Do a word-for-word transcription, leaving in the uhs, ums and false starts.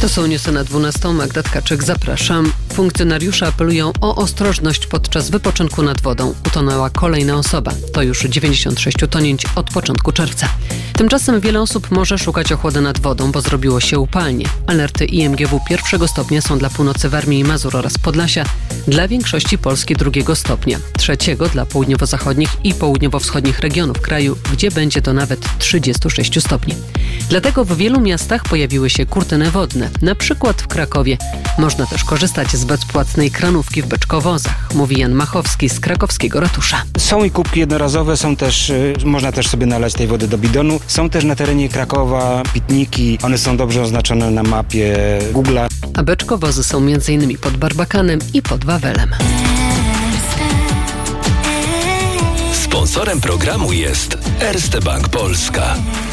To są newsy na dwunastą. Magda Tkaczyk, zapraszam. Funkcjonariusze apelują o ostrożność podczas wypoczynku nad wodą. Utonęła kolejna osoba. To już dziewięćdziesiąt sześć utonięć od początku czerwca. Tymczasem wiele osób może szukać ochłody nad wodą, bo zrobiło się upalnie. Alerty I M G W pierwszego stopnia są dla północy Warmii i Mazur oraz Podlasia, dla większości Polski drugiego stopnia, trzeciego dla południowo-zachodnich i południowo-wschodnich regionów kraju, gdzie będzie to nawet trzydzieści sześć stopni. Dlatego w wielu miastach pojawiły się kurtyny wodne, na przykład w Krakowie. Można też korzystać z bezpłatnej kranówki w beczkowozach, mówi Jan Machowski z krakowskiego ratusza. Są i kubki jednorazowe, są też, można też sobie nalać tej wody do bidonu. Są też na terenie Krakowa pitniki, one są dobrze oznaczone na mapie Google'a. A beczkowozy są między innymi pod Barbakanem i pod Wawelem. Sponsorem programu jest Erste Bank Polska.